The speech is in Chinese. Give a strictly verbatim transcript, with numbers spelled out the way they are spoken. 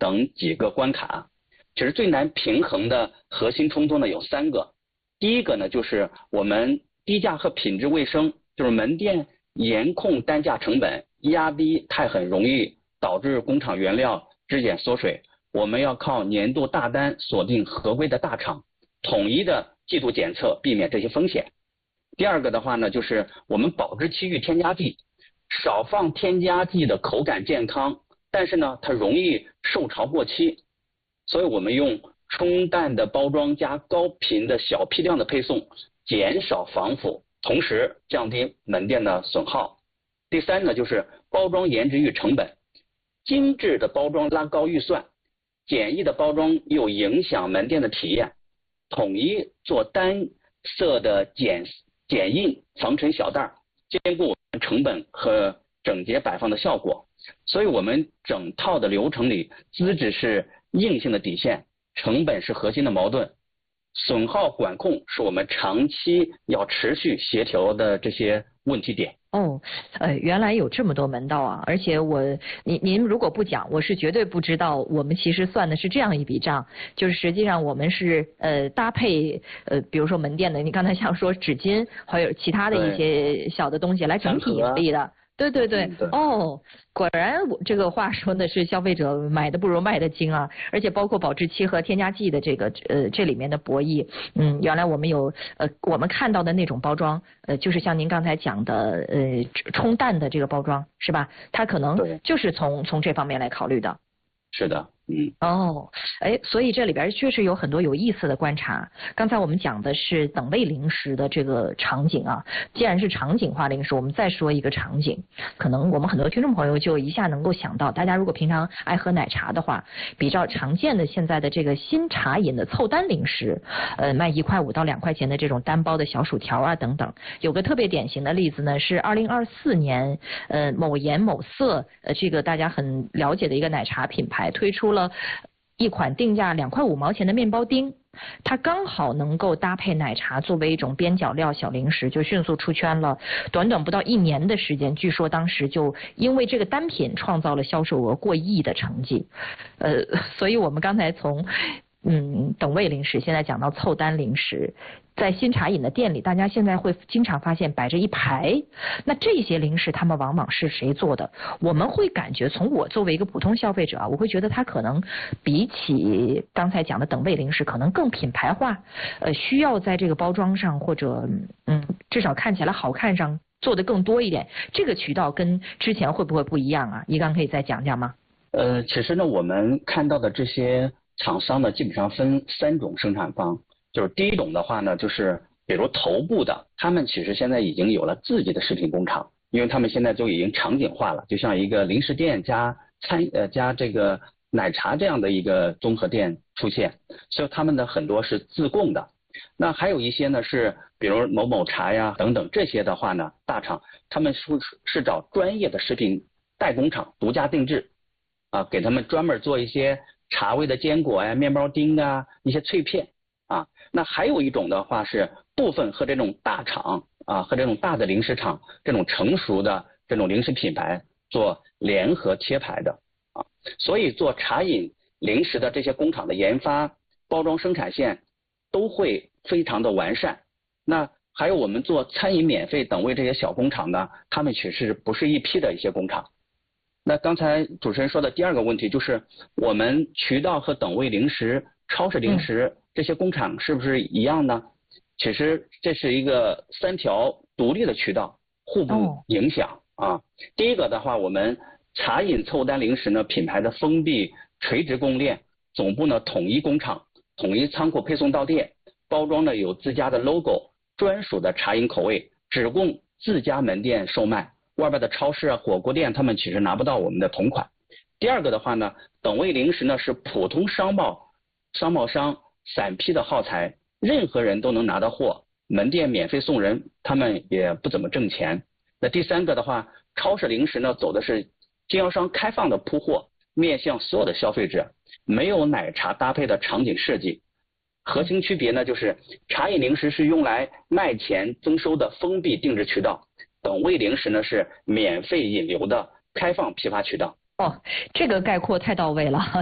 等几个关卡。其实最难平衡的核心冲突呢有三个。第一个呢就是我们低价和品质卫生，就是门店严控单价成本，压低太狠容易导致工厂原料质检缩水。我们要靠年度大单锁定合规的大厂，统一的季度检测，避免这些风险。第二个的话呢，就是我们保质期域添加剂，少放添加剂的口感健康，但是呢它容易受潮过期，所以我们用冲淡的包装加高频的小批量的配送，减少防腐，同时降低门店的损耗。第三呢，就是包装颜值与成本，精致的包装拉高预算，简易的包装又影响门店的体验，统一做单色的简简印防尘小袋，兼顾成本和整洁摆放的效果。所以我们整套的流程里，资质是硬性的底线，成本是核心的矛盾，损耗管控是我们长期要持续协调的这些问题点。 哦，呃，原来有这么多门道啊！而且我，您您如果不讲，我是绝对不知道。我们其实算的是这样一笔账，就是实际上我们是呃搭配呃，比如说门店的，你刚才像说纸巾，还有其他的一些小的东西来整体盈利的。对对对， 嗯、对哦，果然我这个话说的是消费者买的不如卖的精啊，而且包括保质期和添加剂的这个呃这里面的博弈，嗯，原来我们有呃我们看到的那种包装，呃就是像您刚才讲的呃冲淡的这个包装是吧？它可能就是从从这方面来考虑的。 是的。嗯哦，哎，所以这里边确实有很多有意思的观察。刚才我们讲的是等位零食的这个场景啊，既然是场景化零食，我们再说一个场景，可能我们很多听众朋友就一下能够想到，大家如果平常爱喝奶茶的话，比较常见的现在的这个新茶饮的凑单零食，呃，卖一块五到两块钱的这种单包的小薯条啊等等。有个特别典型的例子呢，是二零二四年，呃，某颜某色，呃，这个大家很了解的一个奶茶品牌推出了一款定价两块五毛钱的面包丁，它刚好能够搭配奶茶作为一种边角料小零食，就迅速出圈了。短短不到一年的时间，据说当时就因为这个单品创造了销售额过亿的成绩。呃，所以我们刚才从嗯等位零食现在讲到凑单零食，在新茶饮的店里，大家现在会经常发现摆着一排，那这些零食他们往往是谁做的？我们会感觉，从我作为一个普通消费者啊，我会觉得它可能比起刚才讲的等位零食，可能更品牌化，呃，需要在这个包装上或者嗯，至少看起来好看上做的更多一点。这个渠道跟之前会不会不一样啊？一刚可以再讲讲吗？ 呃，其实呢，我们看到的这些厂商呢，基本上分三种生产方。就是第一种的话呢，就是比如头部的，他们其实现在已经有了自己的食品工厂，因为他们现在都已经场景化了，就像一个零食店加餐呃加这个奶茶这样的一个综合店出现，所以他们的很多是自供的。那还有一些呢是比如某某茶呀等等，这些的话呢，大厂他们是是找专业的食品代工厂独家定制啊，给他们专门做一些茶味的坚果呀、面包丁啊、一些脆片啊。那还有一种的话是部分和这种大厂啊和这种大的零食厂这种成熟的这种零食品牌做联合贴牌的啊，所以做茶饮零食的这些工厂的研发、包装、生产线都会非常的完善。那还有我们做餐饮免费等位这些小工厂呢，他们其实不是一批的一些工厂。那刚才主持人说的第二个问题就是我们渠道和等位零食、超市零食、嗯这些工厂是不是一样呢？其实这是一个三条独立的渠道，互不影响、哦、啊。第一个的话，我们茶饮凑单零食呢，品牌的封闭垂直供应链，总部呢统一工厂、统一仓库配送到店，包装呢有自家的 logo， 专属的茶饮口味，只供自家门店售卖，外边的超市啊、火锅店他们其实拿不到我们的同款。第二个的话呢，等位零食呢是普通商贸商贸商散批的耗材，任何人都能拿到货，门店免费送人，他们也不怎么挣钱。那第三个的话，超市零食呢走的是经销商开放的铺货，面向所有的消费者，没有奶茶搭配的场景设计。核心区别呢就是茶饮零食是用来卖前增收的封闭定制渠道，等位零食呢是免费引流的开放批发渠道。 哦，这个概括太到位了。